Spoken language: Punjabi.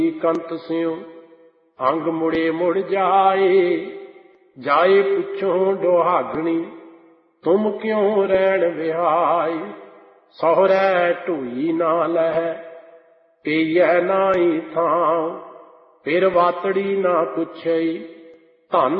ਕੰਤ ਸਿਉ ਅੰਗ ਮੁੜੇ ਮੁੜ ਜਾਏ। ਜਾਏ ਪੁੱਛੋ ਦੁਹਾਗਣੀ ਤੁਮ ਕਿਉਂ ਰਹਿਣ ਵਿਹਾਏ। ਸਹੁਰੈ ਢੂਈ ਨਾ ਲਹੈ ਪਈਐ ਨਾਹੀ ਥਾਂ। ਫਿਰ ਵਾਤੜੀ ਨਾ ਪੁੱਛਈ ਧਨ